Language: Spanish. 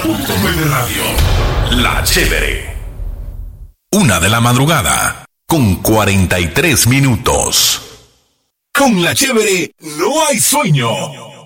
100.9 Radio. La Chévere. 1:00 con 43 minutos. Con La Chévere no hay sueño.